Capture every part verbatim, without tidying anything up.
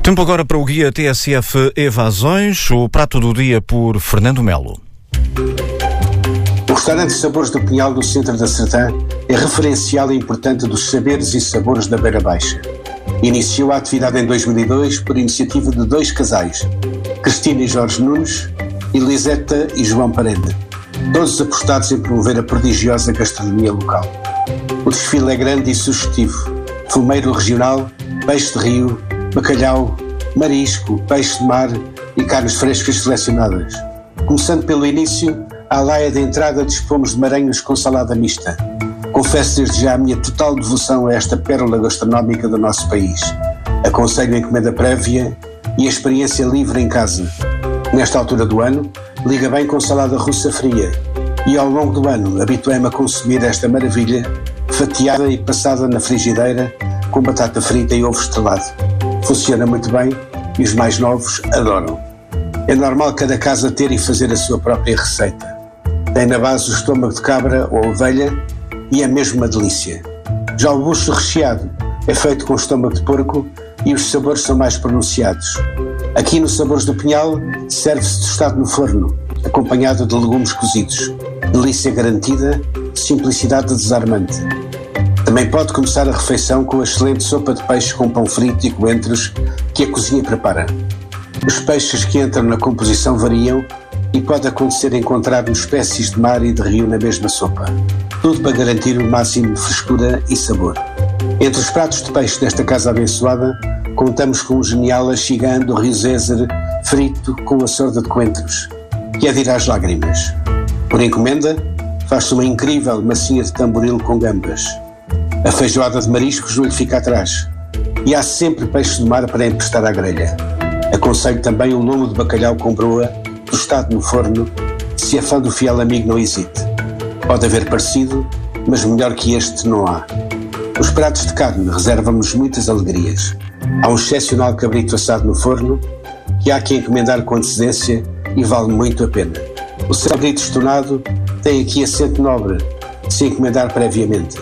Tempo agora para o guia T S F Evasões, o prato do dia por Fernando Melo. O restaurante Sabores do Pinhal, do centro da Sertã, é referencial e importante dos saberes e sabores da Beira Baixa. Iniciou a atividade em dois mil e dois por iniciativa de dois casais, Cristina e Jorge Nunes e Liseta e João Parede, todos apostados em promover a prodigiosa gastronomia local. O desfile é grande e sugestivo: fumeiro regional, peixe de rio, bacalhau, marisco, peixe de mar e carnes frescas selecionadas. Começando pelo início, à laia de entrada dispomos de maranhos com salada mista. Confesso desde já a minha total devoção a esta pérola gastronómica do nosso país. Aconselho a encomenda prévia e a experiência livre em casa. Nesta altura do ano, liga bem com salada russa fria e ao longo do ano habituei-me a consumir esta maravilha fatiada e passada na frigideira com batata frita e ovo estrelado. Funciona muito bem e os mais novos adoram. É normal cada casa ter e fazer a sua própria receita. Tem na base o estômago de cabra ou ovelha e é mesmo uma delícia. Já o bucho recheado é feito com estômago de porco e os sabores são mais pronunciados. Aqui no Sabores do Pinhal serve-se tostado no forno, acompanhado de legumes cozidos. Delícia garantida, simplicidade desarmante. Também pode começar a refeição com a excelente sopa de peixe com pão frito e coentros que a cozinha prepara. Os peixes que entram na composição variam e pode acontecer encontrar espécies de mar e de rio na mesma sopa. Tudo para garantir o máximo de frescura e sabor. Entre os pratos de peixe desta casa abençoada, contamos com um genial axigã do Rio Zézer frito com a sorda de coentros, que é de ir às lágrimas. Por encomenda, faz-se uma incrível massinha de tamboril com gambas. A feijoada de mariscos não lhe fica atrás. E há sempre peixe de mar para emprestar à grelha. Aconselho também o lombo de bacalhau com broa, tostado no forno. Se é fã do fiel amigo, não hesite. Pode haver parecido, mas melhor que este não há. Os pratos de carne reservam-nos muitas alegrias. Há um excepcional cabrito assado no forno, que há que encomendar com antecedência e vale muito a pena. O cabrito estonado tem aqui acento nobre, se encomendar previamente.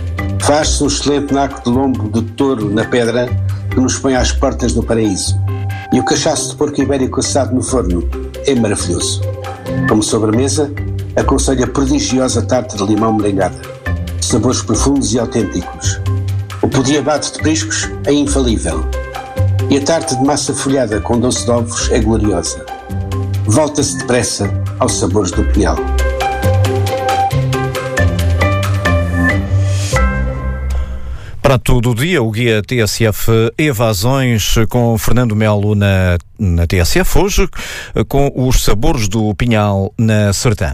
Faz-se um excelente naco de lombo de touro na pedra que nos põe às portas do paraíso. E o cachaço de porco ibérico assado no forno é maravilhoso. Como sobremesa, aconselho a prodigiosa tarte de limão merengada. Sabores profundos e autênticos. O pudim abate de priscos é infalível. E a tarte de massa folhada com doce de ovos é gloriosa. Volta-se depressa aos Sabores do Pinhal. Prato do dia, o guia T S F Evasões com Fernando Melo na, na T S F, hoje com os Sabores do Pinhal na Sertã.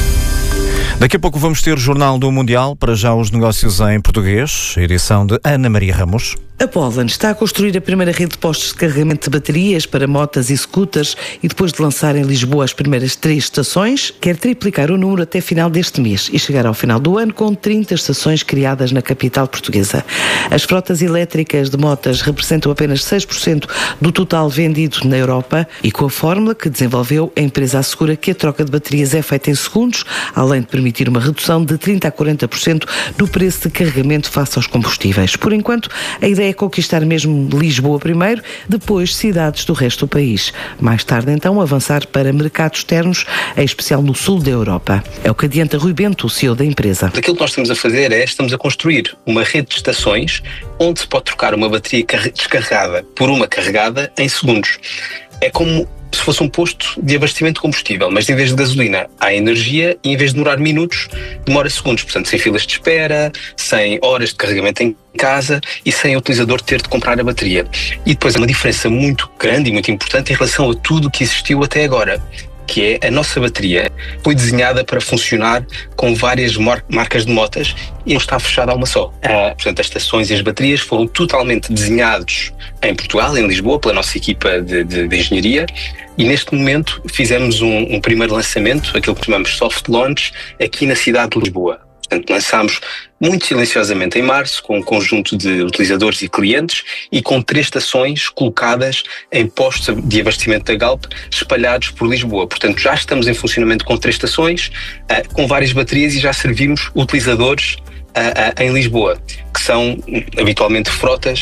Daqui a pouco vamos ter Jornal do Mundial, para já os negócios em português, edição de Ana Maria Ramos. A Poland está a construir a primeira rede de postos de carregamento de baterias para motas e scooters e depois de lançar em Lisboa as primeiras três estações, quer triplicar o número até final deste mês e chegar ao final do ano com trinta estações criadas na capital portuguesa. As frotas elétricas de motas representam apenas seis por cento do total vendido na Europa e com a fórmula que desenvolveu, a empresa assegura que a troca de baterias é feita em segundos, além de permitir uma redução de trinta a quarenta por cento do preço de carregamento face aos combustíveis. Por enquanto, a ideia é conquistar mesmo Lisboa primeiro, depois cidades do resto do país. Mais tarde, então, avançar para mercados externos, em especial no sul da Europa. É o que adianta Rui Bento, o C E O da empresa. Aquilo que nós estamos a fazer é, estamos a construir uma rede de estações onde se pode trocar uma bateria descarregada por uma carregada em segundos. É como se fosse um posto de abastecimento de combustível, mas em vez de gasolina há energia e em vez de demorar minutos, demora segundos. Portanto, sem filas de espera, sem horas de carregamento em casa e sem o utilizador ter de comprar a bateria. E depois há uma diferença muito grande e muito importante em relação a tudo que existiu até agora, que é a nossa bateria foi desenhada para funcionar com várias mar- marcas de motas e não está fechada a uma só. Ah, portanto, as estações e as baterias foram totalmente desenhados em Portugal, em Lisboa, pela nossa equipa de, de, de engenharia, e neste momento fizemos um, um primeiro lançamento, aquilo que chamamos soft launch, aqui na cidade de Lisboa. Portanto, lançámos muito silenciosamente em março, com um conjunto de utilizadores e clientes e com três estações colocadas em postos de abastecimento da Galp espalhados por Lisboa. Portanto, já estamos em funcionamento com três estações, uh, com várias baterias e já servimos utilizadores uh, uh, em Lisboa, que são habitualmente frotas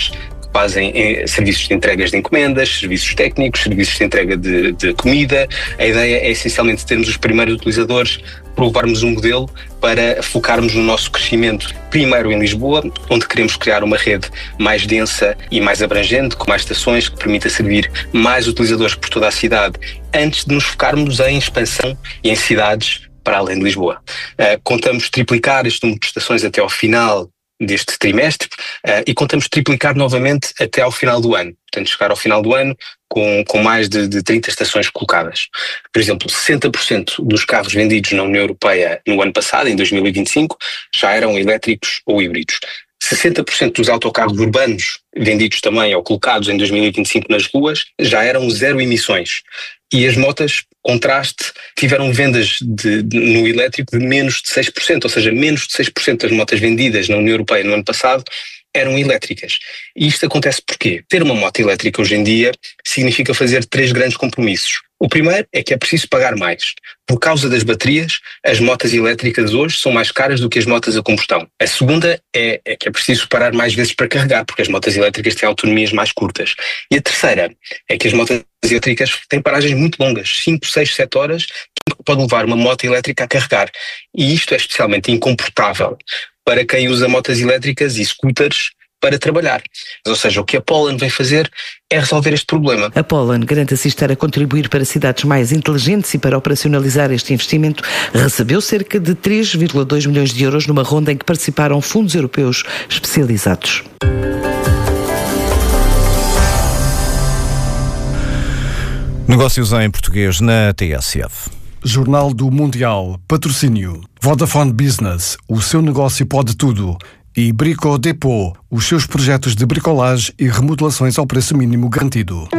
fazem eh, serviços de entregas de encomendas, serviços técnicos, serviços de entrega de, de comida. A ideia é essencialmente termos os primeiros utilizadores, provarmos um modelo para focarmos no nosso crescimento, primeiro em Lisboa, onde queremos criar uma rede mais densa e mais abrangente, com mais estações, que permita servir mais utilizadores por toda a cidade, antes de nos focarmos em expansão e em cidades para além de Lisboa. Uh, contamos triplicar este número de estações até ao final deste trimestre uh, e contamos triplicar novamente até ao final do ano. Portanto, chegar ao final do ano com, com mais de, de trinta estações colocadas. Por exemplo, sessenta por cento dos carros vendidos na União Europeia no ano passado, em dois mil e vinte e cinco, já eram elétricos ou híbridos. sessenta por cento dos autocarros urbanos vendidos também ou colocados em dois mil e vinte e cinco nas ruas já eram zero emissões. E as motas, contraste, tiveram vendas de, de, no elétrico de menos de seis por cento, ou seja, menos de seis por cento das motas vendidas na União Europeia no ano passado eram elétricas. E isto acontece porquê? Ter uma moto elétrica hoje em dia significa fazer três grandes compromissos. O primeiro é que é preciso pagar mais. Por causa das baterias, as motas elétricas hoje são mais caras do que as motas a combustão. A segunda é, é que é preciso parar mais vezes para carregar, porque as motas elétricas têm autonomias mais curtas. E a terceira é que as motas elétricas têm paragens muito longas, cinco, seis, sete horas, que pode levar uma moto elétrica a carregar. E isto é especialmente incomportável para quem usa motas elétricas e scooters para trabalhar. Ou seja, o que a Polen vem fazer é resolver este problema. A Polen garante-se estar a contribuir para cidades mais inteligentes e para operacionalizar este investimento recebeu cerca de três vírgula dois milhões de euros numa ronda em que participaram fundos europeus especializados. Negócios em português na T S F. Jornal do Mundial, patrocínio. Vodafone Business, o seu negócio pode tudo. E Brico Depot, os seus projetos de bricolagem e remodelações ao preço mínimo garantido.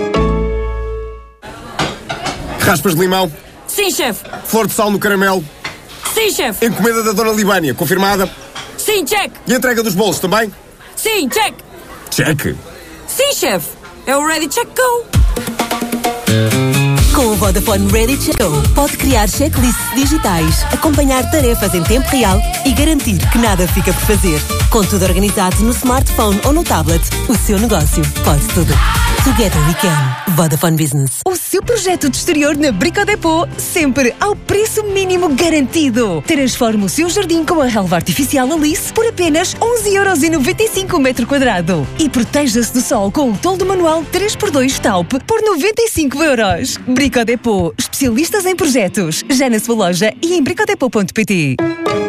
Raspas de limão? Sim, chefe. Flor de sal no caramelo? Sim, chefe. Encomenda da Dona Libânia, confirmada? Sim, check. E a entrega dos bolos também? Sim, check. Check. Sim, chefe. É o Ready Check Go. Com o Vodafone Ready Check Go, pode criar checklists digitais, acompanhar tarefas em tempo real e garantir que nada fica por fazer. Com tudo organizado no smartphone ou no tablet, o seu negócio pode tudo. Together we can. Vodafone Business. O seu projeto de exterior na Brico Depot, sempre ao preço mínimo garantido. Transforme o seu jardim com a relva artificial Alice por apenas onze euros e noventa e cinco o metro quadrado. E proteja-se do sol com o toldo manual três por dois Taup por noventa e cinco euros. Brico Depot, especialistas em projetos. Já na sua loja e em bricodepot ponto pt.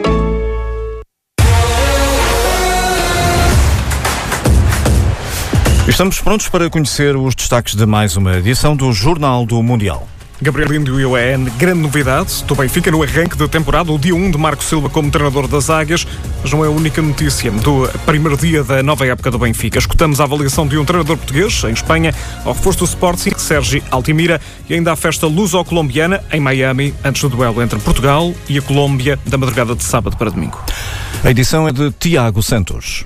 Estamos prontos para conhecer os destaques de mais uma edição do Jornal do Mundial. Gabriel Índio é a grande novidade do Benfica no arranque da temporada, o dia um de Marco Silva como treinador das Águias, mas não é a única notícia do primeiro dia da nova época do Benfica. Escutamos a avaliação de um treinador português em Espanha, ao reforço do Sporting, Sergi Altimira, e ainda a festa luso-colombiana em Miami, antes do duelo entre Portugal e a Colômbia, da madrugada de sábado para domingo. A edição é de Tiago Santos.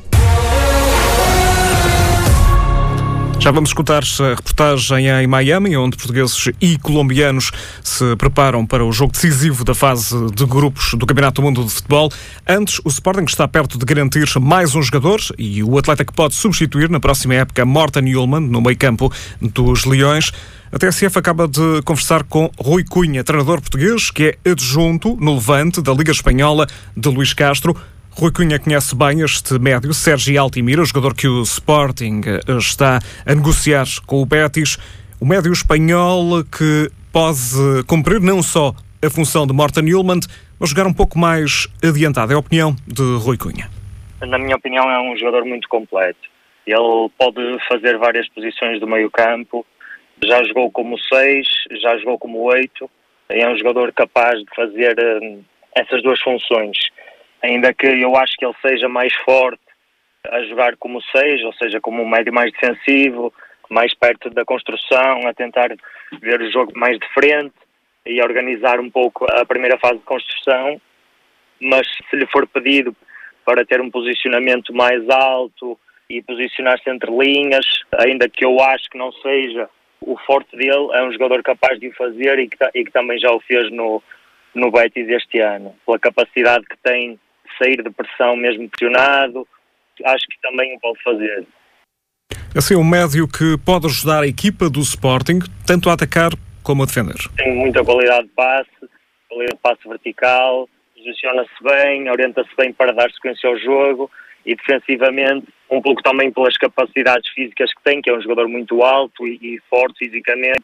Já vamos escutar a reportagem em Miami, onde portugueses e colombianos se preparam para o jogo decisivo da fase de grupos do Campeonato do Mundo de Futebol. Antes, o Sporting está perto de garantir mais um jogador e o atleta que pode substituir na próxima época Morten Hjulmand no meio-campo dos Leões. A T S F acaba de conversar com Rui Cunha, treinador português, que é adjunto no Levante da Liga Espanhola de Luís Castro. Rui Cunha conhece bem este médio, Sergi Altimira, o jogador que o Sporting está a negociar com o Betis. O médio espanhol que pode cumprir não só a função de Morten Hjulmand, mas jogar um pouco mais adiantado. É a opinião de Rui Cunha. Na minha opinião, é um jogador muito completo. Ele pode fazer várias posições do meio campo. Já jogou como seis, já jogou como oito. É um jogador capaz de fazer uh, essas duas funções. Ainda que eu acho que ele seja mais forte a jogar como seis, ou seja, como um médio mais defensivo, mais perto da construção, a tentar ver o jogo mais de frente e a organizar um pouco a primeira fase de construção. Mas se lhe for pedido para ter um posicionamento mais alto e posicionar-se entre linhas, ainda que eu acho que não seja o forte dele, é um jogador capaz de o fazer e que, e que também já o fez no, no Betis este ano, pela capacidade que tem de sair de pressão mesmo pressionado, acho que também o pode fazer. Assim, um médio que pode ajudar a equipa do Sporting tanto a atacar como a defender. Tem muita qualidade de passe, qualidade de passe vertical, posiciona-se bem, orienta-se bem para dar sequência ao jogo e defensivamente, um pouco também pelas capacidades físicas que tem, que é um jogador muito alto e, e forte fisicamente,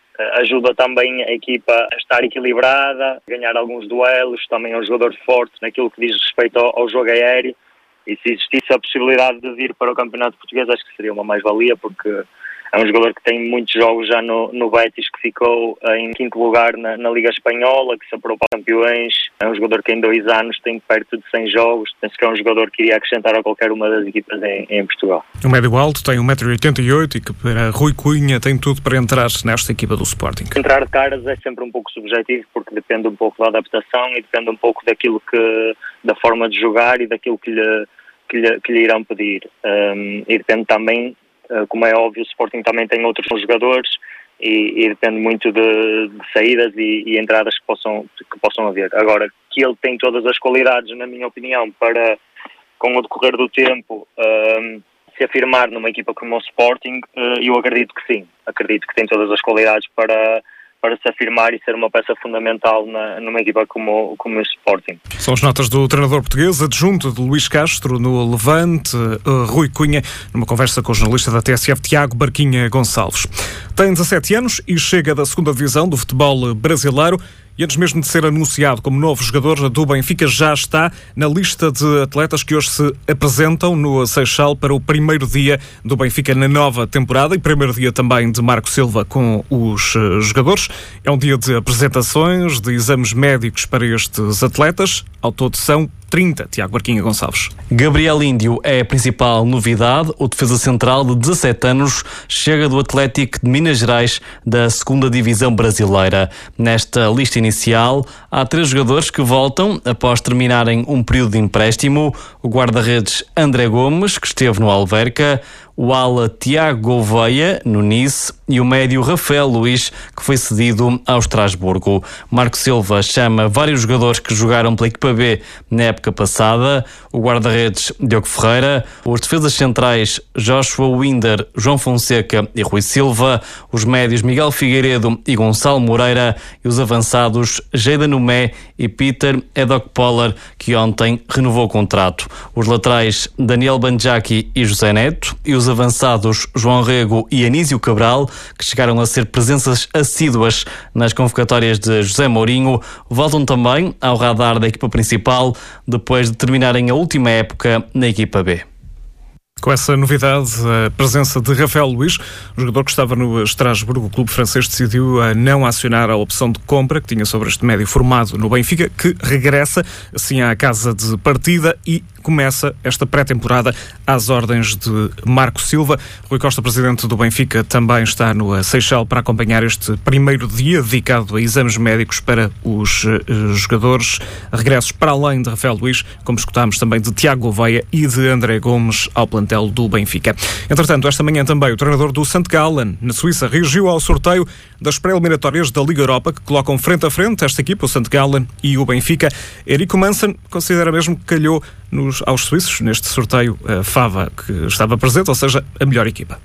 ajuda também a equipa a estar equilibrada, a ganhar alguns duelos, também é um jogador forte naquilo que diz respeito ao, ao jogo aéreo. E se existisse a possibilidade de vir para o Campeonato Português, acho que seria uma mais-valia, porque é um jogador que tem muitos jogos já no, no Betis, que ficou em quinto lugar na, na Liga Espanhola, que se apurou para campeões. É um jogador que em dois anos tem perto de cem jogos. Penso que é um jogador que iria acrescentar a qualquer uma das equipas em, em Portugal. Um médio alto, tem um metro e oitenta e oito e que para Rui Cunha tem tudo para entrar nesta equipa do Sporting. Entrar de caras é sempre um pouco subjetivo, porque depende um pouco da adaptação e depende um pouco daquilo que, da forma de jogar e daquilo que lhe, que lhe, que lhe irão pedir. Um, e depende também, como é óbvio, o Sporting também tem outros jogadores e, e depende muito de, de saídas e, e entradas que possam, que possam haver. Agora, que ele tem todas as qualidades, na minha opinião, para, com o decorrer do tempo, um, se afirmar numa equipa como o Sporting, uh, eu acredito que sim. Acredito que tem todas as qualidades para, para se afirmar e ser uma peça fundamental na, numa equipa como, como o Sporting. São as notas do treinador português, adjunto de Luís Castro no Levante, uh, Rui Cunha, numa conversa com o jornalista da T S F, Tiago Barquinha Gonçalves. Tem dezassete anos e chega da segunda divisão do futebol brasileiro. E antes mesmo de ser anunciado como novo jogador do Benfica, já está na lista de atletas que hoje se apresentam no Seixal para o primeiro dia do Benfica na nova temporada e primeiro dia também de Marco Silva com os jogadores. É um dia de apresentações, de exames médicos para estes atletas. Ao todo são trinta, Tiago Barquinha Gonçalves. Gabriel Índio é a principal novidade. O defesa central de dezassete anos chega do Atlético de Minas Gerais da segunda divisão brasileira. Nesta lista inicial há três jogadores que voltam após terminarem um período de empréstimo. O guarda-redes André Gomes, que esteve no Alverca, o ala Tiago Gouveia, no Nice, e o médio Rafael Luís, que foi cedido ao Estrasburgo. Marco Silva chama vários jogadores que jogaram pela equipa B na época passada, o guarda-redes Diogo Ferreira, os defesas centrais Joshua Winder, João Fonseca e Rui Silva, os médios Miguel Figueiredo e Gonçalo Moreira e os avançados Jeidan Numé e Peter Edok Poller, que ontem renovou o contrato. Os laterais Daniel Banjaki e José Neto e os avançados João Rego e Anísio Cabral, que chegaram a ser presenças assíduas nas convocatórias de José Mourinho, voltam também ao radar da equipa principal depois de terminarem a última época na equipa B. Com essa novidade, a presença de Rafael Luís, o jogador que estava no Estrasburgo, o clube francês decidiu não acionar a opção de compra que tinha sobre este médio formado no Benfica, que regressa assim à casa de partida e começa esta pré-temporada às ordens de Marco Silva. Rui Costa, presidente do Benfica, também está no Seixal para acompanhar este primeiro dia dedicado a exames médicos para os uh, jogadores. Regressos para além de Rafael Luís, como escutámos também de Tiago Gouveia e de André Gomes ao plantel do Benfica. Entretanto, esta manhã também o treinador do Sankt Gallen, na Suíça, reagiu ao sorteio das pré-eliminatórias da Liga Europa, que colocam frente a frente esta equipa, o Sankt Gallen e o Benfica. Erico Manson considera mesmo que calhou nos, aos suíços neste sorteio a Fava, que estava presente, ou seja, a melhor equipa.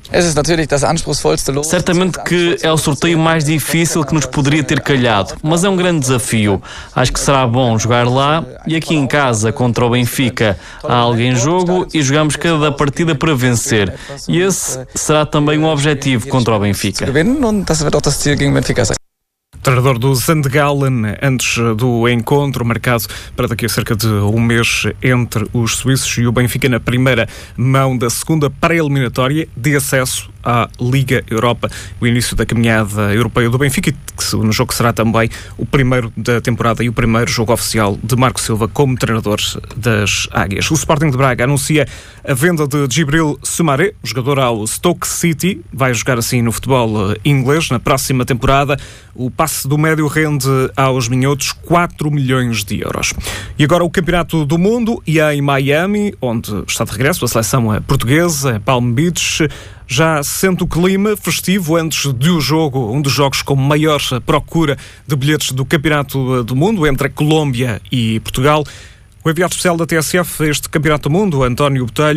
Certamente que é o sorteio mais difícil que nos poderia ter calhado, mas é um grande desafio. Acho que será bom jogar lá e aqui em casa contra o Benfica. Há alguém em jogo e jogamos cada partida para vencer. E esse será também um objetivo contra o Benfica. Treinador do Sankt Gallen, antes do encontro marcado para daqui a cerca de um mês entre os suíços e o Benfica na primeira mão da segunda pré-eliminatória de acesso à Liga Europa, o início da caminhada europeia do Benfica, que no jogo será também o primeiro da temporada e o primeiro jogo oficial de Marco Silva como treinador das Águias. O Sporting de Braga anuncia a venda de Djibril Soumaré, jogador ao Stoke City, vai jogar assim no futebol inglês na próxima temporada. O passe do médio rende aos minhotos quatro milhões de euros. E agora o Campeonato do Mundo, e em Miami, onde está de regresso a seleção portuguesa, Palm Beach, já se sente o clima festivo antes do jogo, um dos jogos com maior procura de bilhetes do Campeonato do Mundo, entre a Colômbia e Portugal. O enviado especial da T S F a este Campeonato do Mundo, António Botelho,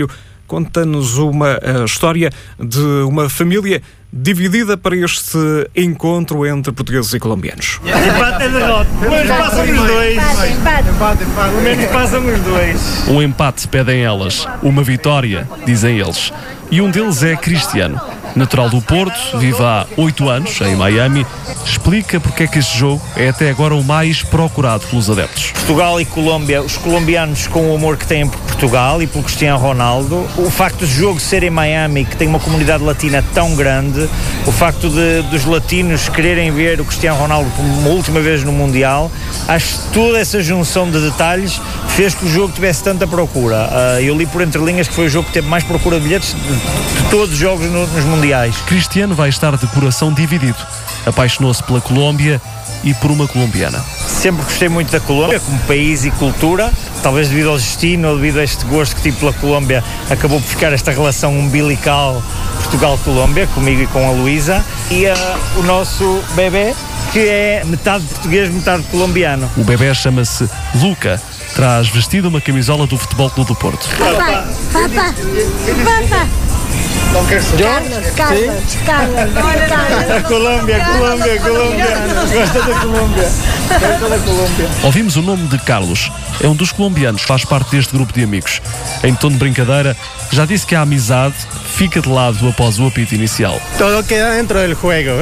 conta-nos uma uh, história de uma família dividida para este encontro entre portugueses e colombianos. Empate é derrota. Mas passam os dois. Empate, empate. Pelo menos passam os dois. Um empate pedem elas, uma vitória, dizem eles. E um deles é Cristiano, natural do Porto, vive há oito anos em Miami. Explica porque é que este jogo é até agora o mais procurado pelos adeptos. Portugal e Colômbia, os colombianos com o amor que têm por Portugal e pelo Cristiano Ronaldo, o facto do jogo ser em Miami, que tem uma comunidade latina tão grande, o facto de, dos latinos quererem ver o Cristiano Ronaldo por uma última vez no Mundial, acho que toda essa junção de detalhes fez que o jogo tivesse tanta procura. Uh, eu li por entre linhas que foi o jogo que teve mais procura de bilhetes de de todos os jogos no, nos mundiais. Cristiano vai estar de coração dividido. Apaixonou-se pela Colômbia e por uma colombiana. Sempre gostei muito da Colômbia como país e cultura, talvez devido ao destino ou devido a este gosto que tive pela Colômbia, acabou por ficar esta relação umbilical Portugal-Colômbia, comigo e com a Luísa, e uh, o nosso bebê, que é metade português, metade colombiano. O bebê chama-se Luca. Traz vestido uma camisola do Futebol Clube do Porto. Papá, papá, papá. Carlos, Carlos, Carlos, Carlos. Colômbia, Colômbia, Colômbia. Gosta da Colômbia. Gosta da Colômbia. Ouvimos o nome de Carlos. É um dos colombianos, faz parte deste grupo de amigos. Em tom de brincadeira, já disse que a amizade fica de lado após o apito inicial. Todo queda dentro del juego.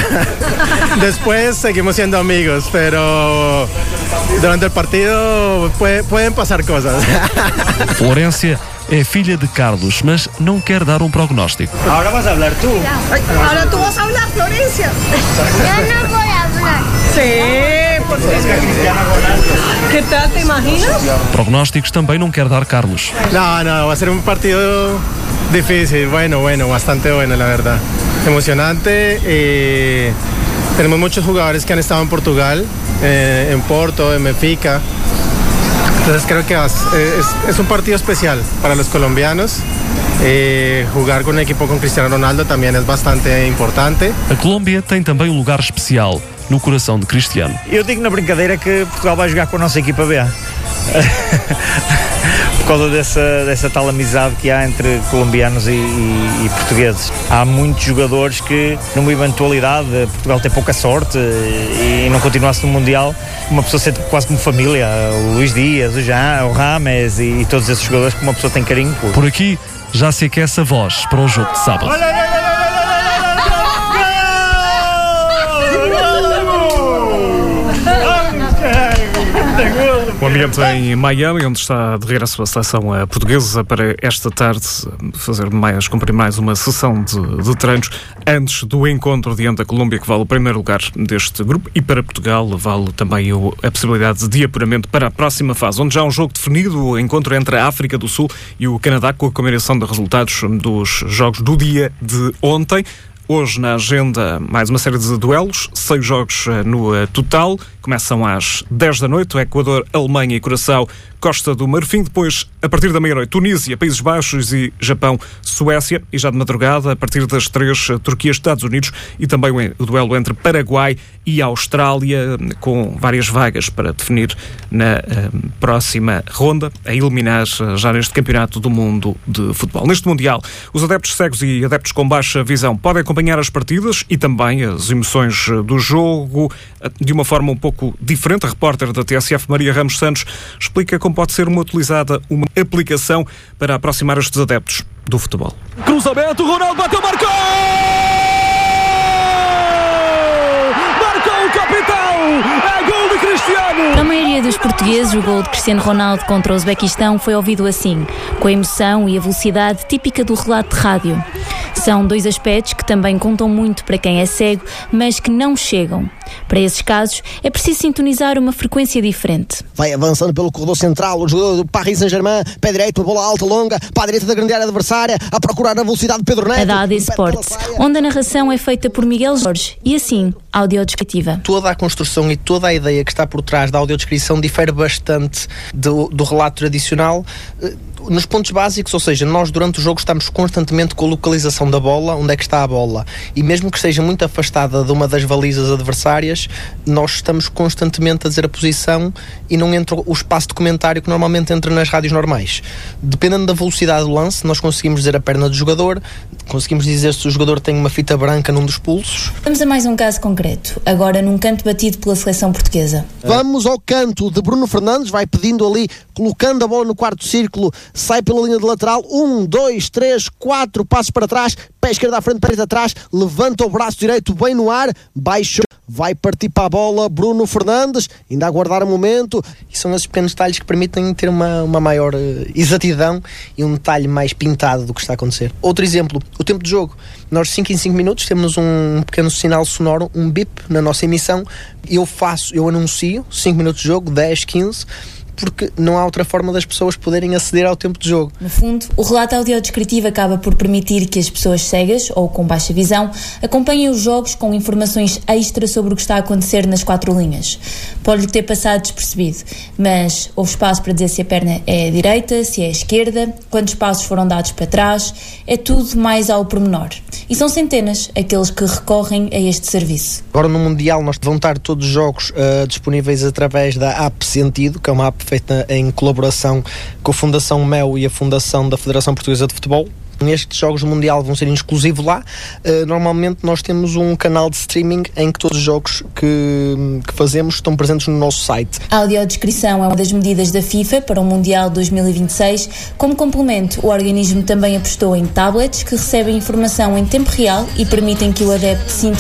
Después seguimos siendo amigos, pero durante el partido puede, pueden pasar cosas. Florência é filha de Carlos, mas não quer dar um prognóstico. Agora vas a hablar tú. Ahora tú vas a hablar, Florencia. Yo no voy a hablar. Sí, porque ¿qué tal, te imaginas? Prognósticos também não quer dar Carlos. No, no, va a ser un partido difícil, bueno, bueno, bastante bueno, la verdad. Emocionante. Eh, tenemos muchos jugadores que han estado en Portugal, eh, en Porto, en Benfica. Entonces creo que es, es un partido especial para los colombianos. Eh, jugar con un equipo con Cristiano Ronaldo también es bastante importante. A Colômbia tem também um lugar especial no coração de Cristiano. Eu digo na brincadeira que Portugal vai jogar com a nossa equipa B. Por causa dessa, dessa tal amizade que há entre colombianos e, e, e portugueses. Há muitos jogadores que, numa eventualidade, Portugal tem pouca sorte e, e não continuasse no Mundial, uma pessoa sente quase como família. O Luís Dias, o Jean, o Rames e, e todos esses jogadores que uma pessoa tem carinho por. Por aqui já se aquece a voz para o jogo de sábado. O ambiente em Miami, onde está de regresso a seleção portuguesa para esta tarde fazer mais, cumprir mais uma sessão de, de treinos antes do encontro diante da Colômbia, que vale o primeiro lugar deste grupo, e para Portugal vale também o, a possibilidade de apuramento para a próxima fase, onde já há um jogo definido, o encontro entre a África do Sul e o Canadá, com a combinação de resultados dos jogos do dia de ontem. Hoje na agenda mais uma série de duelos, seis jogos no total, começam às dez da noite, o Equador, Alemanha e Curaçao, Costa do Marfim, depois a partir da meia-noite Tunísia, Países Baixos e Japão, Suécia, e já de madrugada a partir das três, Turquia, Estados Unidos, e também o duelo entre Paraguai e Austrália, com várias vagas para definir na uh, próxima ronda, a eliminar uh, já neste Campeonato do Mundo de Futebol. Neste Mundial, os adeptos cegos e adeptos com baixa visão podem acompanhar as partidas e também as emoções do jogo uh, de uma forma um pouco diferente. A repórter da T S F, Maria Ramos Santos, explica como pode ser uma utilizada uma aplicação para aproximar estes adeptos do futebol. Cruzamento, Ronaldo bateu, marcou! Marcou o capitão! É gol de Cristiano! Para a maioria dos portugueses, o gol de Cristiano Ronaldo contra o Uzbequistão foi ouvido assim, com a emoção e a velocidade típica do relato de rádio. São dois aspectos que também contam muito para quem é cego, mas que não chegam. Para esses casos, é preciso sintonizar uma frequência diferente. Vai avançando pelo corredor central, o jogador do Paris Saint-Germain, pé direito, a bola alta, longa, para a direita da grande área adversária, a procurar a velocidade de Pedro Neto. A da A D Sports, onde a narração é feita por Miguel Jorge e assim, audiodescritiva. Toda a construção e toda a ideia que está por trás da audiodescrição difere bastante do, do relato tradicional. Nos pontos básicos, ou seja, nós durante o jogo estamos constantemente com a localização da bola, onde é que está a bola, e mesmo que esteja muito afastada de uma das balizas adversárias, áreas, nós estamos constantemente a dizer a posição e não entra o espaço de comentário que normalmente entra nas rádios normais. Dependendo da velocidade do lance, nós conseguimos dizer a perna do jogador, conseguimos dizer se o jogador tem uma fita branca num dos pulsos. Vamos a mais um caso concreto, agora num canto batido pela seleção portuguesa. Vamos ao canto de Bruno Fernandes, vai pedindo ali, colocando a bola no quarto círculo, sai pela linha de lateral, um, dois, três, quatro passos para trás, pé esquerdo à frente, pé direito atrás, levanta o braço direito bem no ar, baixou, vai partir para a bola Bruno Fernandes, ainda a aguardar o momento. E são esses pequenos detalhes que permitem ter uma, uma maior uh, exatidão e um detalhe mais pintado do que está a acontecer. Outro exemplo, o tempo de jogo. Nós cinco em cinco minutos temos um pequeno sinal sonoro, um bip na nossa emissão. Eu faço, eu anuncio cinco minutos de jogo, dez, quinze, porque não há outra forma das pessoas poderem aceder ao tempo de jogo. No fundo, o relato audiodescritivo acaba por permitir que as pessoas cegas ou com baixa visão acompanhem os jogos com informações extra sobre o que está a acontecer nas quatro linhas. Pode-lhe ter passado despercebido, mas houve espaço para dizer se a perna é a direita, se é a esquerda, quantos passos foram dados para trás, é tudo mais ao pormenor. E são centenas aqueles que recorrem a este serviço. Agora no Mundial nós vão estar todos os jogos uh, disponíveis através da app Sentido, que é uma app feita em colaboração com a Fundação Mel e a Fundação da Federação Portuguesa de Futebol. Estes jogos do Mundial vão ser exclusivos lá. Uh, normalmente nós temos um canal de streaming em que todos os jogos que, que fazemos estão presentes no nosso site. A audiodescrição é uma das medidas da FIFA para o Mundial dois mil e vinte e seis. Como complemento, o organismo também apostou em tablets que recebem informação em tempo real e permitem que o adepto sinta